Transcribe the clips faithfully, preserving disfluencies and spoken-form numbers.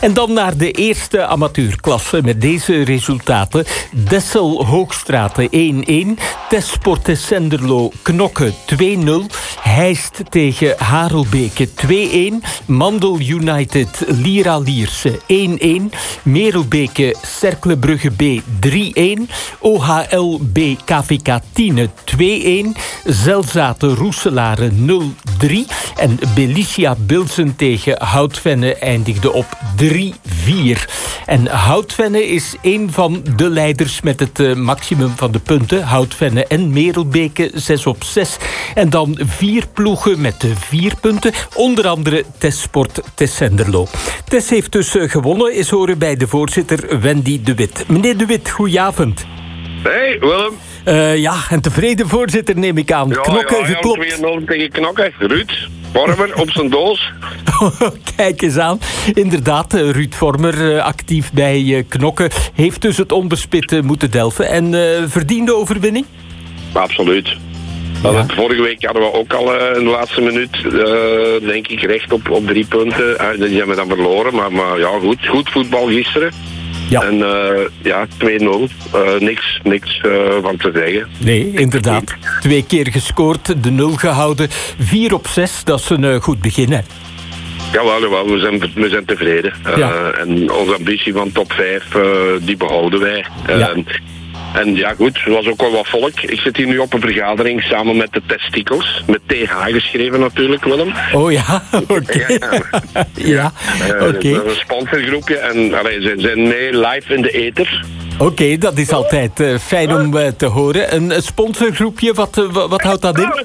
En dan naar de eerste amateurklasse met deze resultaten. Dessel Hoogstraten één-één. Testsport Senderlo Knokke twee nul. Heist tegen Harelbeke twee-één. Mandel United Lira Lierse één-één. Merelbeke Cerklebrugge B drie-één. O H L B K V K Tiene twee-één. Zelzaten Roeselare nul drie. En Belicia Bilsen tegen Houtvenne eindigde op drie vier. En Houtvenne is een van de leiders met het uh, maximum van de punten. Houtvenne en Merelbeke zes op zes. En dan vier ploegen met de vier punten. Onder andere Testsport Tessenderlo. Tess heeft dus uh, gewonnen, is horen bij de voorzitter Wendy de Wit. Meneer de Wit, goedenavond. Hey, Willem. Uh, ja, een tevreden voorzitter neem ik aan. Ja, Knokke ja, ja, geklopt. twee nul tegen Knokke. Ruud Vormer op zijn doos. Kijk eens aan. Inderdaad, Ruud Vormer, actief bij Knokke, heeft dus het onderspit moeten delven. En uh, verdiende overwinning? Absoluut. Ja. Vorige week hadden we ook al uh, in de laatste minuut, uh, denk ik, recht op, op drie punten. Uh, die hebben we dan verloren, maar, maar ja, goed, goed voetbal gisteren. Ja. En uh, ja, twee nul. Uh, niks niks uh, van te zeggen. Nee, inderdaad. Twee keer gescoord, de nul gehouden. Vier op zes, dat is een uh, goed begin, hè? Jawel, jawel, we zijn, we zijn tevreden. Uh, ja. En onze ambitie van top vijf, uh, die behouden wij. Uh, ja. En ja, goed, er was ook wel wat volk. Ik zit hier nu op een vergadering samen met de Testikels. Met T H geschreven natuurlijk, Willem. Oh ja, oké. Okay. Ja, ja. ja. uh, oké. Okay. Een sponsorgroepje en allee, ze zijn mee live in de ether. Oké, okay, dat is altijd uh, fijn om uh, te horen. Een uh, sponsorgroepje, wat, uh, wat, wat houdt dat in?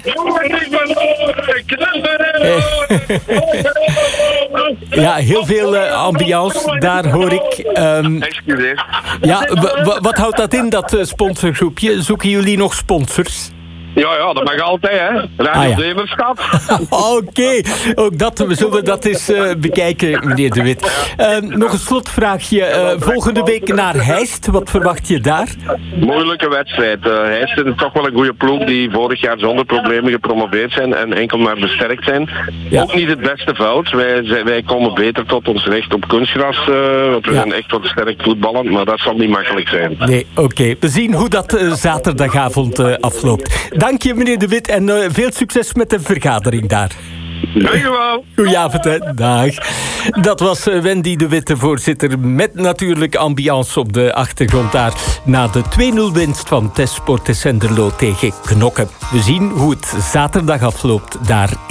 Ja, heel veel uh, ambiance, daar hoor ik. Um, Excuseer. Ja, w- w- wat houdt dat in, dat uh, sponsorgroepje? Zoeken jullie nog sponsors? Ja, ja, dat mag altijd, hè. Radio Zevenstad. Ah, ja. Oké, okay. Ook dat, we zullen dat eens uh, bekijken, meneer De Wit. Uh, nog een slotvraagje. Uh, volgende week naar Heist. Wat verwacht je daar? Moeilijke wedstrijd. Uh, Heist is toch wel een goede ploeg die vorig jaar zonder problemen gepromoveerd zijn en enkel maar versterkt zijn. Ja. Ook niet het beste veld. Wij, wij komen beter tot ons recht op kunstgras. Uh, want we ja. zijn echt wat sterk voetballend, maar dat zal niet makkelijk zijn. Nee, oké. Okay. We zien hoe dat uh, zaterdagavond uh, afloopt. Dank je, meneer De Wit, en uh, veel succes met de vergadering daar. Dankjewel. Goedenavond, hè. Dag. Dat was uh, Wendy De Wit, de voorzitter, met natuurlijk ambiance op de achtergrond daar na de twee nul winst van Testsport Senderlo tegen Knokke. We zien hoe het zaterdag afloopt daar in